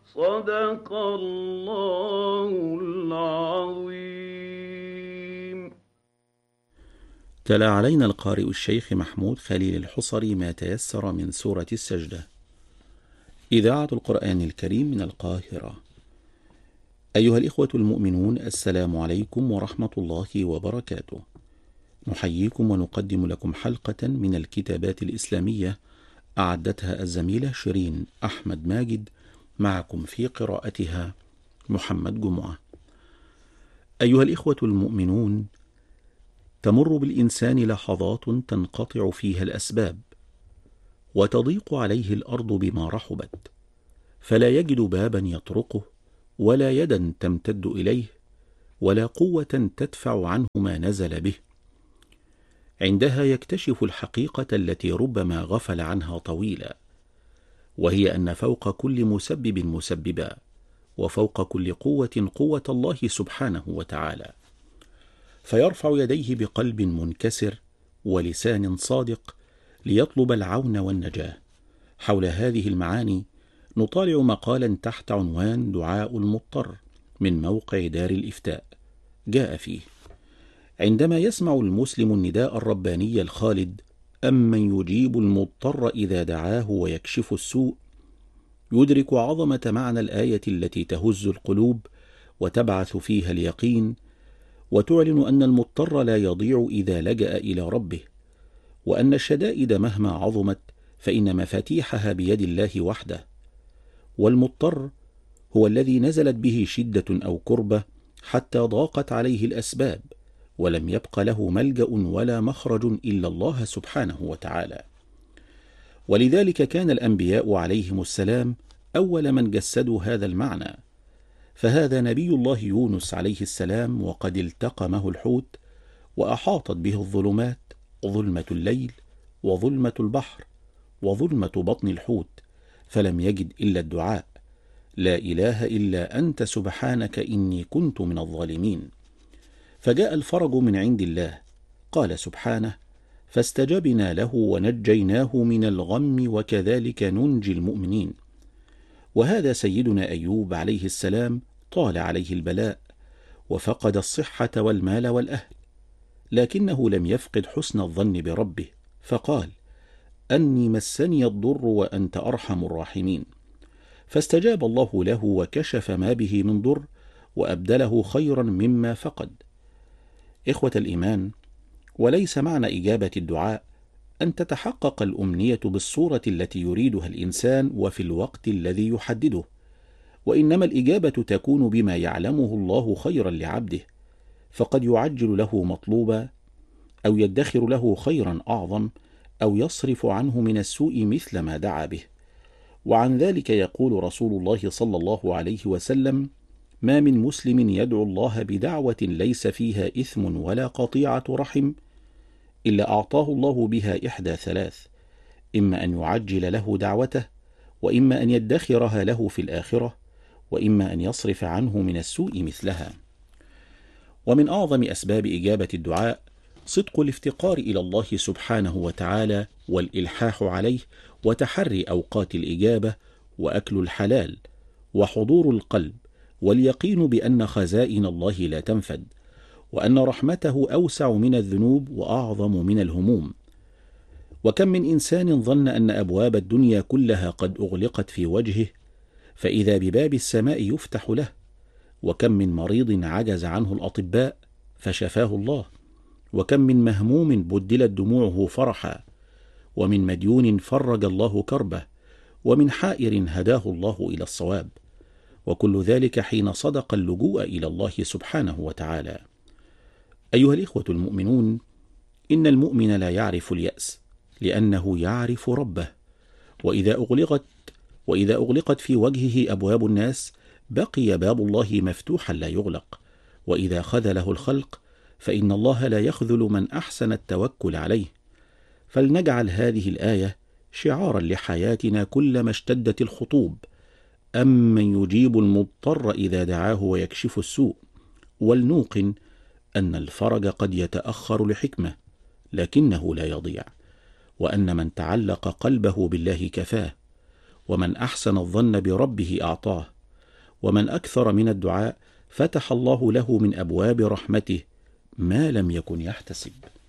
صدق الله العظيم. تلا علينا القارئ الشيخ محمود خليل الحصري ما تيسر من سورة السجدة. إذاعة القرآن الكريم من القاهرة. أيها الإخوة المؤمنون، السلام عليكم ورحمة الله وبركاته. نحييكم ونقدم لكم حلقة من الكتابات الإسلامية أعدتها الزميلة شيرين أحمد ماجد، معكم في قراءتها محمد جمعة. أيها الإخوة المؤمنون، تمر بالإنسان لحظات تنقطع فيها الأسباب، وتضيق عليه الأرض بما رحبت، فلا يجد بابا يطرقه، ولا يدا تمتد إليه، ولا قوة تدفع عنه ما نزل به. عندها يكتشف الحقيقة التي ربما غفل عنها طويلا، وهي أن فوق كل مسبب مسببا، وفوق كل قوة قوة الله سبحانه وتعالى. فيرفع يديه بقلب منكسر ولسان صادق ليطلب العون والنجاة. حول هذه المعاني نطالع مقالا تحت عنوان دعاء المضطر من موقع دار الإفتاء. جاء فيه: عندما يسمع المسلم النداء الرباني الخالد أمن يجيب المضطر إذا دعاه ويكشف السوء، يدرك عظمة معنى الآية التي تهز القلوب وتبعث فيها اليقين، وتعلن أن المضطر لا يضيع إذا لجأ إلى ربه، وأن الشدائد مهما عظمت فإن مفاتيحها بيد الله وحده. والمضطر هو الذي نزلت به شدة أو كربة حتى ضاقت عليه الأسباب، ولم يبق له ملجأ ولا مخرج إلا الله سبحانه وتعالى. ولذلك كان الأنبياء عليهم السلام أول من جسدوا هذا المعنى. فهذا نبي الله يونس عليه السلام، وقد التقمه الحوت وأحاطت به الظلمات، ظلمة الليل وظلمة البحر وظلمة بطن الحوت، فلم يجد إلا الدعاء: لا إله إلا أنت سبحانك إني كنت من الظالمين. فجاء الفرج من عند الله، قال سبحانه: فاستجبنا له ونجيناه من الغم وكذلك ننجي المؤمنين. وهذا سيدنا أيوب عليه السلام طال عليه البلاء، وفقد الصحة والمال والأهل، لكنه لم يفقد حسن الظن بربه، فقال: أني مسني الضر وأنت أرحم الراحمين. فاستجاب الله له وكشف ما به من ضر، وأبدله خيرا مما فقد. إخوة الإيمان، وليس معنى إجابة الدعاء أن تتحقق الأمنية بالصورة التي يريدها الإنسان وفي الوقت الذي يحدده، وإنما الإجابة تكون بما يعلمه الله خيرا لعبده، فقد يعجل له مطلوبا، أو يدخر له خيرا أعظم، أو يصرف عنه من السوء مثل ما دعا به. وعن ذلك يقول رسول الله صلى الله عليه وسلم: ما من مسلم يدعو الله بدعوة ليس فيها إثم ولا قطيعة رحم إلا أعطاه الله بها إحدى ثلاث: إما أن يعجل له دعوته، وإما أن يدخرها له في الآخرة، وإما أن يصرف عنه من السوء مثلها. ومن أعظم أسباب إجابة الدعاء صدق الافتقار إلى الله سبحانه وتعالى، والإلحاح عليه، وتحري أوقات الإجابة، وأكل الحلال، وحضور القلب، واليقين بأن خزائن الله لا تنفد، وأن رحمته أوسع من الذنوب وأعظم من الهموم. وكم من إنسان ظن أن أبواب الدنيا كلها قد أغلقت في وجهه، فإذا بباب السماء يفتح له. وكم من مريض عجز عنه الأطباء فشفاه الله، وكم من مهموم بدلت دموعه فرحا، ومن مديون فرج الله كربه، ومن حائر هداه الله إلى الصواب، وكل ذلك حين صدق اللجوء إلى الله سبحانه وتعالى. أيها الإخوة المؤمنون، إن المؤمن لا يعرف اليأس، لأنه يعرف ربه. وإذا أغلقت في وجهه أبواب الناس بقي باب الله مفتوحا لا يغلق. وإذا خذله الخلق فإن الله لا يخذل من أحسن التوكل عليه. فلنجعل هذه الآية شعارا لحياتنا كلما اشتدت الخطوب: أمن يجيب المضطر إذا دعاه ويكشف السوء. ولنوقن أن الفرج قد يتأخر لحكمة، لكنه لا يضيع، وأن من تعلق قلبه بالله كفاه، ومن أحسن الظن بربه أعطاه، ومن أكثر من الدعاء فتح الله له من أبواب رحمته ما لم يكن يحتسب.